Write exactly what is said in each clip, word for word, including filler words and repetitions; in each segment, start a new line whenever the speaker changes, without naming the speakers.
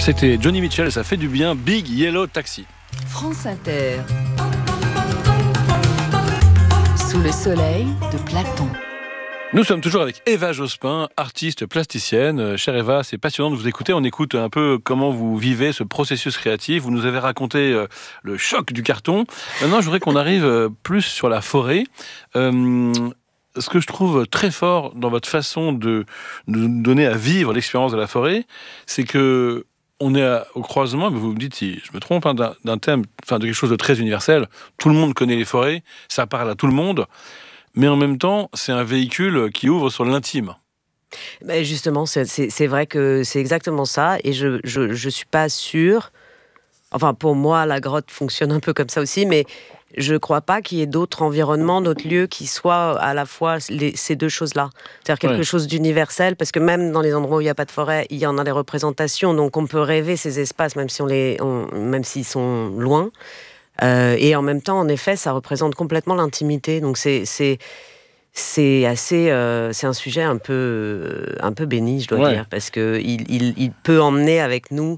C'était Johnny Mitchell et ça fait du bien, Big Yellow Taxi.
France Inter. Sous le soleil de Platon.
Nous sommes toujours avec Eva Jospin, artiste plasticienne. Chère Eva, c'est passionnant de vous écouter. On écoute un peu comment vous vivez ce processus créatif. Vous nous avez raconté euh, le choc du carton. Maintenant, je voudrais qu'on arrive euh, plus sur la forêt. Euh, ce que je trouve très fort dans votre façon de, de nous donner à vivre l'expérience de la forêt, c'est que on est à, au croisement, mais vous me dites si je me trompe, hein, d'un, d'un thème, enfin de quelque chose de très universel. Tout le monde connaît les forêts, ça parle à tout le monde. Mais en même temps, c'est un véhicule qui ouvre sur l'intime.
Ben justement, c'est, c'est, c'est vrai que c'est exactement ça. Et je je, je suis pas sûre... Enfin, pour moi, la grotte fonctionne un peu comme ça aussi, mais je ne crois pas qu'il y ait d'autres environnements, d'autres lieux qui soient à la fois les, ces deux choses-là. C'est-à-dire quelque ouais. chose d'universel, parce que même dans les endroits où il n'y a pas de forêt, il y en a des représentations, donc on peut rêver ces espaces, même, si on les, on, même s'ils sont loin. Euh, et en même temps, en effet, ça représente complètement l'intimité. Donc c'est, c'est, c'est assez, euh, c'est un sujet un peu, un peu béni, je dois ouais. dire, parce que il, il, il peut emmener avec nous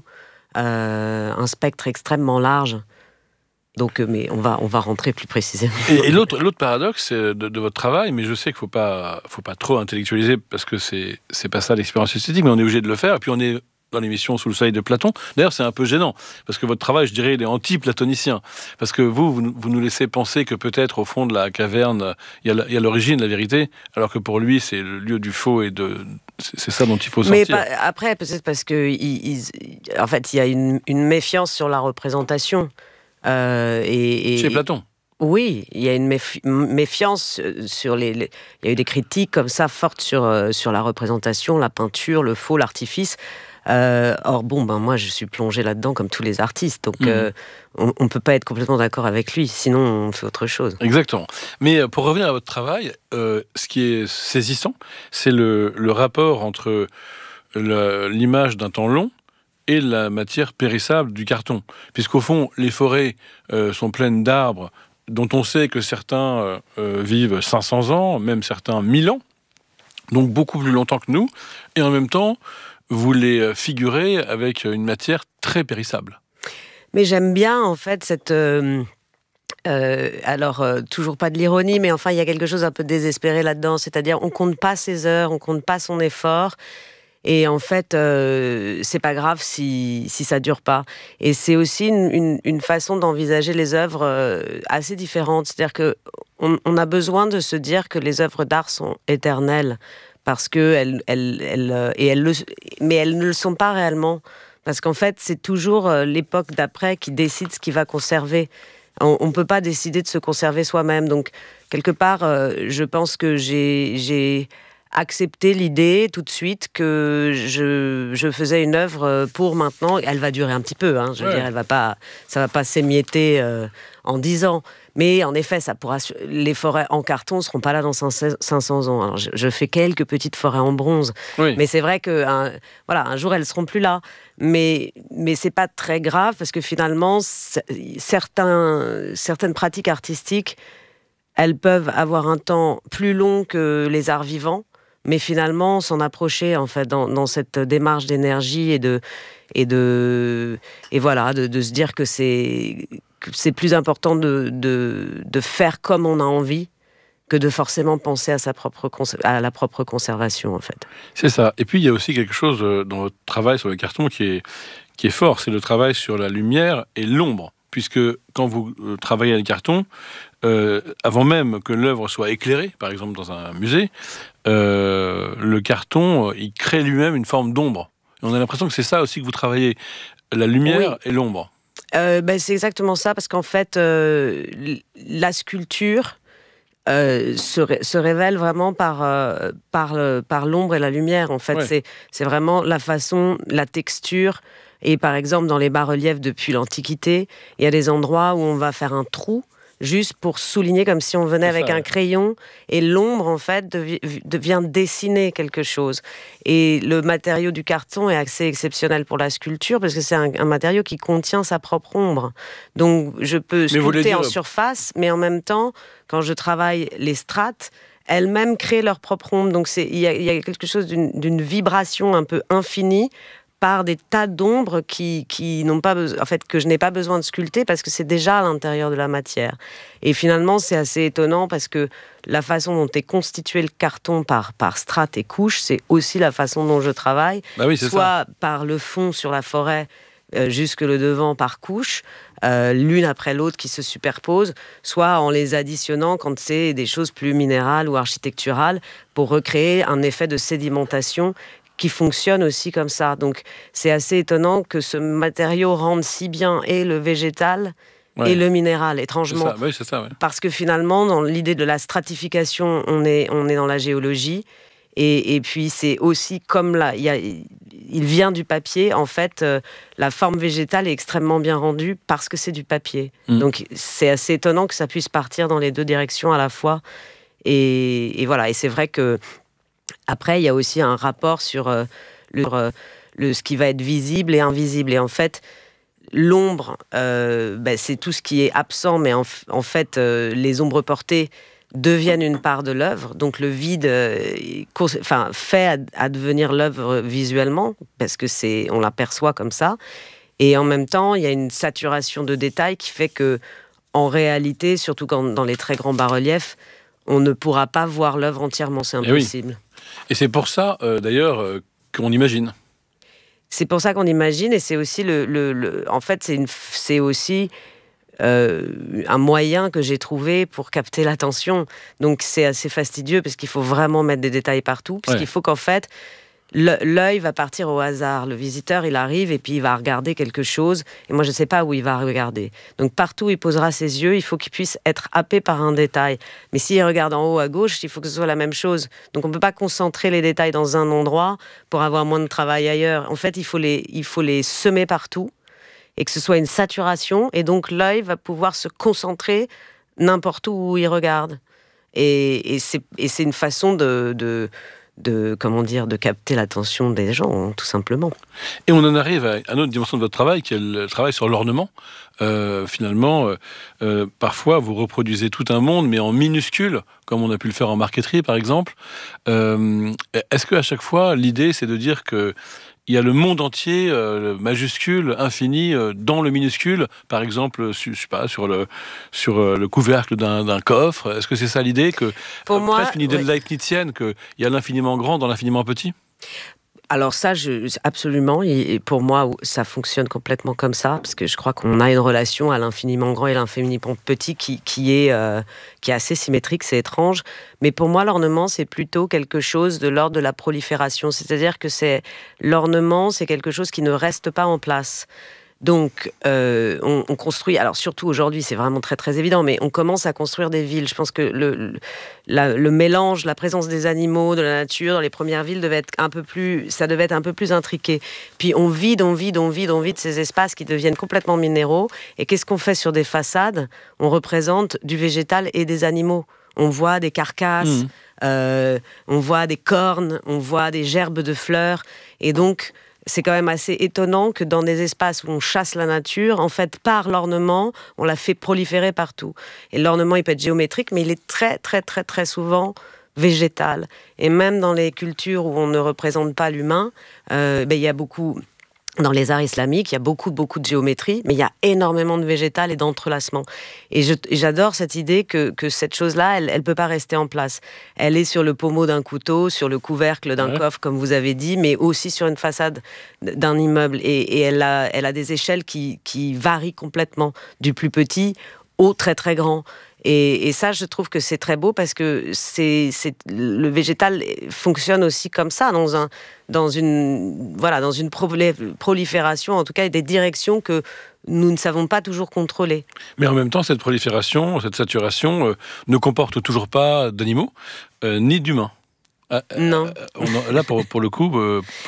euh, un spectre extrêmement large. Donc, mais on va, on va rentrer plus précisément.
Et, et l'autre, l'autre paradoxe de, de votre travail, mais je sais qu'il faut pas, faut pas trop intellectualiser parce que c'est, c'est pas ça l'expérience esthétique, mais on est obligé de le faire. Et puis on est dans l'émission Sous le soleil de Platon. D'ailleurs, c'est un peu gênant, parce que votre travail, je dirais, il est anti-platonicien. Parce que vous, vous, vous nous laissez penser que peut-être, au fond de la caverne, il y a, la, il y a l'origine, la vérité, alors que pour lui, c'est le lieu du faux et de... C'est, c'est ça dont il faut sortir.
Mais pas, après, peut-être parce que, il, il, en fait, il y a une, une méfiance sur la représentation. Euh, et, et,
Chez Platon.
Oui, il y a une méfi- méfiance sur les, les... Il y a eu des critiques comme ça, fortes sur, euh, sur la représentation, la peinture, le faux, l'artifice. Euh, or bon, ben moi je suis plongée là-dedans comme tous les artistes, donc mmh. euh, on ne peut pas être complètement d'accord avec lui, sinon on fait autre chose.
Exactement. Mais pour revenir à votre travail, euh, ce qui est saisissant, c'est le, le rapport entre le, l'image d'un temps long et la matière périssable du carton. Puisqu'au fond, les forêts euh, sont pleines d'arbres dont on sait que certains euh, vivent cinq cents ans, même certains mille ans, donc beaucoup plus longtemps que nous, et en même temps, vous les figurez avec une matière très périssable.
Mais j'aime bien, en fait, cette... Euh, euh, alors, euh, toujours pas de l'ironie, mais enfin, il y a quelque chose un peu désespéré là-dedans. C'est-à-dire, on compte pas ses heures, on compte pas son effort. Et en fait, euh, c'est pas grave si, si ça dure pas. Et c'est aussi une, une, une façon d'envisager les œuvres euh, assez différente. C'est-à-dire qu'on on a besoin de se dire que les œuvres d'art sont éternelles. Parce que elles, elles, elles, et elles le, mais elles ne le sont pas réellement. Parce qu'en fait, c'est toujours l'époque d'après qui décide ce qui va conserver. On ne peut pas décider de se conserver soi-même. Donc, quelque part, euh, je pense que j'ai, j'ai accepté l'idée tout de suite que je, je faisais une œuvre pour maintenant. Elle va durer un petit peu, hein, je veux ouais. dire, elle va pas, ça ne va pas s'émietter euh, en dix ans. Mais en effet, ça pourra, les forêts en carton ne seront pas là dans cinq cents ans. Alors, je, je fais quelques petites forêts en bronze. Oui. Mais c'est vrai qu'un voilà, un jour, elles ne seront plus là. Mais, mais ce n'est pas très grave parce que finalement, certains, certaines pratiques artistiques, elles peuvent avoir un temps plus long que les arts vivants. Mais finalement, s'en approcher en fait, dans, dans cette démarche d'énergie et, de, et, de, et voilà, de, de se dire que c'est... c'est plus important de, de, de faire comme on a envie que de forcément penser à, sa propre cons- à la propre conservation, en fait.
C'est ça. Et puis, il y a aussi quelque chose dans votre travail sur le carton qui est, qui est fort, c'est le travail sur la lumière et l'ombre. Puisque quand vous travaillez à le carton, euh, avant même que l'œuvre soit éclairée, par exemple dans un musée, euh, le carton, il crée lui-même une forme d'ombre. Et on a l'impression que c'est ça aussi que vous travaillez, la lumière oui. et l'ombre.
Euh, ben c'est exactement ça, parce qu'en fait, euh, la sculpture euh, se, ré- se révèle vraiment par, euh, par, le, par l'ombre et la lumière. En fait, ouais. c'est, c'est vraiment la façon, la texture. Et par exemple, dans les bas-reliefs depuis l'Antiquité, il y a des endroits où on va faire un trou, juste pour souligner comme si on venait c'est avec ça, un ouais. crayon, et l'ombre, en fait, devi- devient dessiner quelque chose. Et le matériau du carton est assez exceptionnel pour la sculpture, parce que c'est un, un matériau qui contient sa propre ombre. Donc, je peux sculpter dire... en surface, mais en même temps, quand je travaille les strates, elles-mêmes créent leur propre ombre. Donc, c'est, il y a, il y a quelque chose d'une, d'une vibration un peu infinie, par des tas d'ombres qui, qui n'ont pas besoin, en fait, que je n'ai pas besoin de sculpter parce que c'est déjà à l'intérieur de la matière. Et finalement, c'est assez étonnant parce que la façon dont est constitué le carton par, par strates et couches, c'est aussi la façon dont je travaille,
bah oui, c'est
soit
ça.
par le fond sur la forêt, euh, jusque le devant par couches, euh, l'une après l'autre qui se superposent, soit en les additionnant quand c'est des choses plus minérales ou architecturales pour recréer un effet de sédimentation qui fonctionne aussi comme ça. Donc c'est assez étonnant que ce matériau rende si bien et le végétal
Ouais.
et le minéral,
C'est
étrangement.
ça, bah oui, c'est ça, ouais.
Parce que finalement, dans l'idée de la stratification, on est, on est dans la géologie. Et, et puis c'est aussi comme là, il, y a, il vient du papier. En fait, euh, la forme végétale est extrêmement bien rendue parce que c'est du papier.
Mmh.
Donc c'est assez étonnant que ça puisse partir dans les deux directions à la fois. Et, et voilà, et c'est vrai que après, il y a aussi un rapport sur euh, le, euh, le, ce qui va être visible et invisible. Et en fait, l'ombre, euh, ben, c'est tout ce qui est absent, mais en, en fait, euh, les ombres portées deviennent une part de l'œuvre. Donc le vide euh, cons- enfin, fait advenir l'œuvre visuellement, parce que c'est, on l'aperçoit comme ça. Et en même temps, il y a une saturation de détails qui fait que, en réalité, surtout quand, dans les très grands bas-reliefs, on ne pourra pas voir l'œuvre entièrement, c'est
Eh oui.
impossible.
Et c'est pour ça, euh, d'ailleurs, euh, qu'on imagine.
C'est pour ça qu'on imagine, et c'est aussi le, le, le en fait, c'est, une, c'est aussi euh, un moyen que j'ai trouvé pour capter l'attention. Donc c'est assez fastidieux parce qu'il faut vraiment mettre des détails partout, parce
Ouais.
qu'il faut qu'en fait l'œil va partir au hasard. Le visiteur, il arrive et puis il va regarder quelque chose. Et moi, je ne sais pas où il va regarder. Donc, partout où il posera ses yeux, il faut qu'il puisse être happé par un détail. Mais s'il regarde en haut à gauche, il faut que ce soit la même chose. Donc, on ne peut pas concentrer les détails dans un endroit pour avoir moins de travail ailleurs. En fait, il faut les, il faut les semer partout et que ce soit une saturation. Et donc, l'œil va pouvoir se concentrer n'importe où il regarde. Et, et, c'est, et c'est une façon de... de de, comment dire, de capter l'attention des gens, tout simplement.
Et on en arrive à une autre dimension de votre travail, qui est le travail sur l'ornement. Euh, finalement, euh, euh, parfois, vous reproduisez tout un monde, mais en minuscule, comme on a pu le faire en marqueterie, par exemple. Euh, est-ce qu'à chaque fois, l'idée, c'est de dire que il y a le monde entier, euh, majuscule, infini, euh, dans le minuscule, par exemple, su, je sais pas, sur le sur euh, le couvercle d'un, d'un coffre. Est-ce que c'est ça l'idée, que
Pour
euh,
moi,
presque une idée
ouais.
de Leibnizienne, qu'il y a l'infiniment grand dans l'infiniment petit?
Alors ça, je, absolument. Et pour moi, ça fonctionne complètement comme ça, parce que je crois qu'on a une relation à l'infiniment grand et l'infiniment petit qui, qui, est, euh, qui est assez symétrique, c'est étrange. Mais pour moi, l'ornement, c'est plutôt quelque chose de l'ordre de la prolifération. C'est-à-dire que c'est, l'ornement, c'est quelque chose qui ne reste pas en place. Donc, euh, on, on construit, alors surtout aujourd'hui, c'est vraiment très très évident, mais on commence à construire des villes. Je pense que le, le, la, le mélange, la présence des animaux, de la nature dans les premières villes devait être un peu plus, ça devait être un peu plus intriqué. Puis on vide, on vide, on vide, on vide ces espaces qui deviennent complètement minéraux. Et qu'est-ce qu'on fait sur des façades? On représente du végétal et des animaux. On voit des carcasses, mmh. euh, on voit des cornes, on voit des gerbes de fleurs. Et donc, c'est quand même assez étonnant que dans des espaces où on chasse la nature, en fait, par l'ornement, on la fait proliférer partout. Et l'ornement, il peut être géométrique, mais il est très, très, très, très souvent végétal. Et même dans les cultures où on ne représente pas l'humain, euh, ben, il y a beaucoup... Dans les arts islamiques, il y a beaucoup, beaucoup de géométrie, mais il y a énormément de végétal et d'entrelacement. Et, je, et j'adore cette idée que, que cette chose-là, elle ne peut pas rester en place. Elle est sur le pommeau d'un couteau, sur le couvercle d'un ouais. coffre, comme vous avez dit, mais aussi sur une façade d'un immeuble. Et, et elle, a, elle a des échelles qui, qui varient complètement, du plus petit au très, très grand. Et, et ça, je trouve que c'est très beau parce que c'est, c'est, le végétal fonctionne aussi comme ça, dans, un, dans, une, voilà, dans une prolifération, en tout cas des directions que nous ne savons pas toujours contrôler.
Mais en même temps, cette prolifération, cette saturation euh, ne comporte toujours pas d'animaux, euh, ni d'humains. Euh,
non.
Euh, on, là, pour, pour le coup, euh, pourquoi ?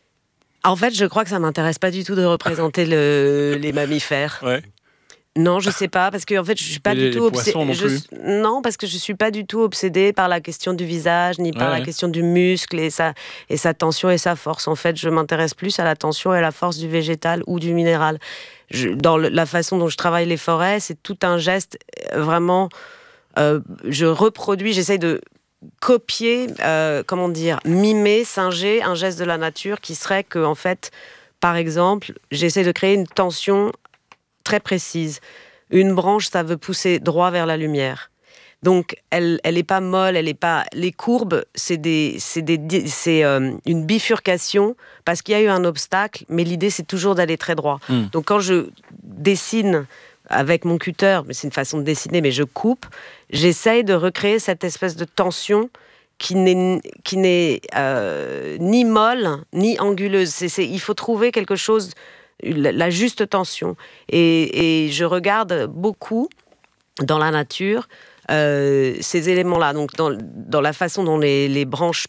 En fait, je crois que ça ne m'intéresse pas du tout de représenter le, les mammifères.
Ouais.
Non, je sais pas, parce que en fait, je suis pas
les,
du tout obsédée.
Non,
je... non, parce que je suis pas du tout obsédée par la question du visage, ni par ouais, la ouais. question du muscle et sa et sa tension et sa force. En fait, je m'intéresse plus à la tension et à la force du végétal ou du minéral. Je, dans le, la façon dont je travaille les forêts, c'est tout un geste vraiment. Euh, je reproduis, j'essaye de copier, euh, comment dire, mimer, singer un geste de la nature qui serait que, en fait, par exemple, j'essaie de créer une tension très précise. Une branche, ça veut pousser droit vers la lumière. Donc, elle elle est pas molle, elle est pas. Les courbes, c'est des, c'est des, c'est euh, une bifurcation parce qu'il y a eu un obstacle, mais l'idée c'est toujours d'aller très droit. Mm. Donc, quand je dessine avec mon cutter, mais c'est une façon de dessiner, mais je coupe, j'essaye de recréer cette espèce de tension qui n'est qui n'est euh, ni molle ni anguleuse. C'est, c'est, il faut trouver quelque chose, la, la juste tension. Et, et je regarde beaucoup dans la nature. Euh, ces éléments-là, donc dans, dans la façon dont les, les branches